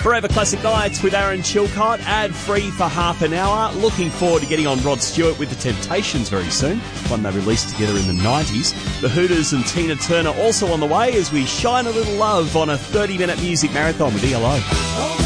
Forever Classic Nights with Aaron Chilcott, ad-free for half an hour. Looking forward to getting on Rod Stewart with the Temptations very soon, one they released together in the 90s. The Hooters and Tina Turner also on the way as we shine a little love on a 30-minute music marathon with ELO.